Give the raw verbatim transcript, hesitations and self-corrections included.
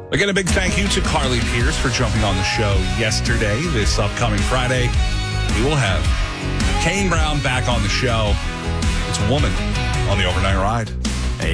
Again, a big thank you to Carly Pierce for jumping on the show yesterday. This upcoming Friday, we will have Kane Brown back on the show. It's a woman on the Overnight Ride.